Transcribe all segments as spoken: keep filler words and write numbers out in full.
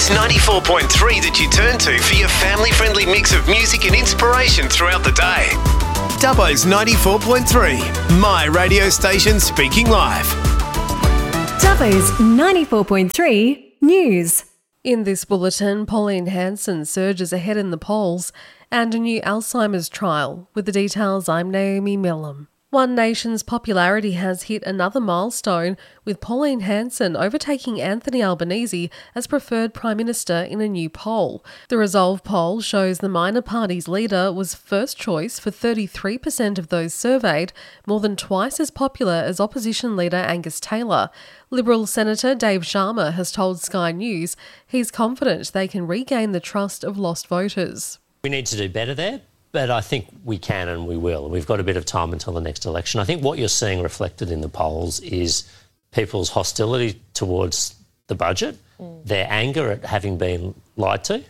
It's ninety-four point three that you turn to for your family-friendly mix of music and inspiration throughout the day. Dubbo's ninety-four point three, my radio station speaking live. Dubbo's ninety-four point three News. In this bulletin, Pauline Hanson surges ahead in the polls and a new Alzheimer's trial. With the details, I'm Naomi Millam. One Nation's popularity has hit another milestone, with Pauline Hanson overtaking Anthony Albanese as preferred Prime Minister in a new poll. The Resolve poll shows the minor party's leader was first choice for thirty-three percent of those surveyed, more than twice as popular as opposition leader Angus Taylor. Liberal Senator Dave Sharma has told Sky News he's confident they can regain the trust of lost voters. We need to do better there. But I think we can and we will. We've got a bit of time until the next election. I think what you're seeing reflected in the polls is people's hostility towards the budget, mm. their anger at having been lied to.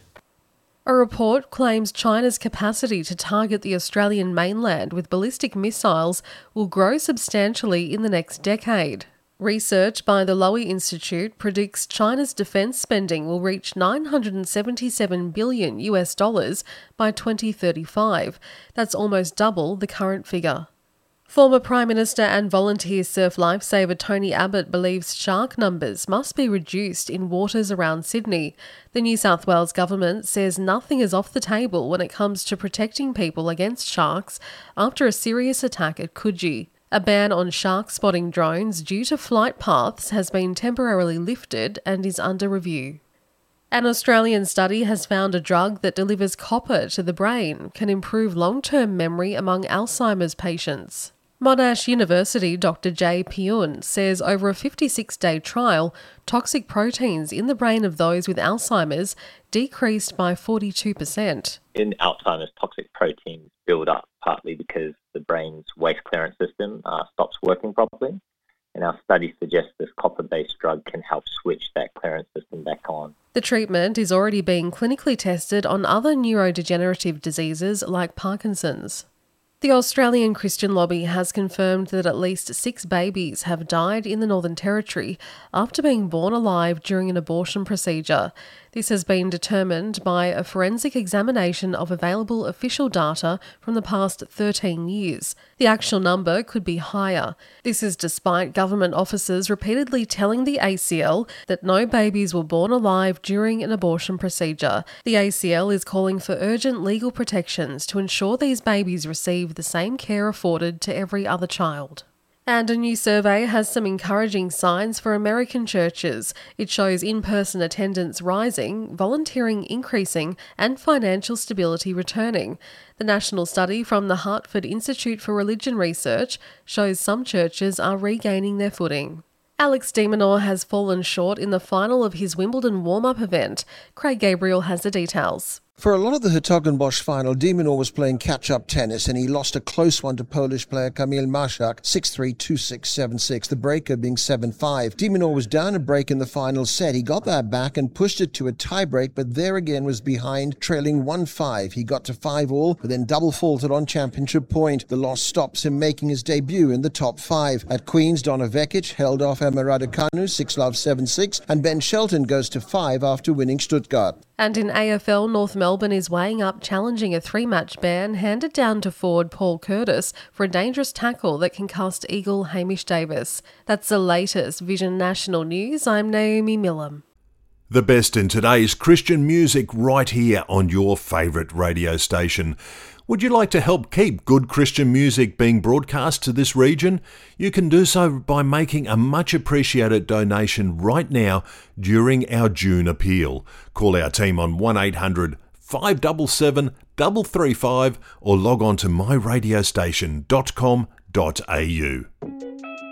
A report claims China's capacity to target the Australian mainland with ballistic missiles will grow substantially in the next decade. Research by the Lowy Institute predicts China's defence spending will reach nine hundred seventy-seven billion US dollars by twenty thirty-five. That's almost double the current figure. Former Prime Minister and volunteer surf lifesaver Tony Abbott believes shark numbers must be reduced in waters around Sydney. The New South Wales government says nothing is off the table when it comes to protecting people against sharks after a serious attack at Coogee. A ban on shark spotting drones due to flight paths has been temporarily lifted and is under review. An Australian study has found a drug that delivers copper to the brain can improve long-term memory among Alzheimer's patients. Monash University Doctor Jay Piyun says over a fifty-six day trial, toxic proteins in the brain of those with Alzheimer's decreased by forty-two percent. In Alzheimer's, toxic proteins build up partly because the brain's waste clearance system uh, stops working properly. And our study suggests this copper-based drug can help switch that clearance system back on. The treatment is already being clinically tested on other neurodegenerative diseases like Parkinson's. The Australian Christian Lobby has confirmed that at least six babies have died in the Northern Territory after being born alive during an abortion procedure. This has been determined by a forensic examination of available official data from the past thirteen years. The actual number could be higher. This is despite government officers repeatedly telling the A C L that no babies were born alive during an abortion procedure. The A C L is calling for urgent legal protections to ensure these babies receive the same care afforded to every other child. And a new survey has some encouraging signs for American churches. It shows in-person attendance rising, volunteering increasing, and financial stability returning. The national study from the Hartford Institute for Religion Research shows some churches are regaining their footing. Alex de Minaur has fallen short in the final of his Wimbledon warm-up event. Craig Gabriel has the details. For a lot of the Hertogenbosch final, de Minaur was playing catch-up tennis and he lost a close one to Polish player Kamil Maszak, six three, two six, seven six, the breaker being seven five. De Minaur was down a break in the final set. He got that back and pushed it to a tie-break, but there again was behind, trailing one five. He got to five all, but then double-faulted on championship point. The loss stops him making his debut in the top five. At Queen's, Donna Vekic held off Emma Raducanu, six love, seven six, and Ben Shelton goes to five after winning Stuttgart. And in A F L, North Melbourne is weighing up challenging a three-match ban handed down to forward Paul Curtis for a dangerous tackle that can cost Eagle Hamish Davis. That's the latest Vision National News. I'm Naomi Millam. The best in today's Christian music right here on your favourite radio station. Would you like to help keep good Christian music being broadcast to this region? You can do so by making a much appreciated donation right now during our June appeal. Call our team on one eight hundred, five seven seven, three three five or log on to my radio station dot com dot a u.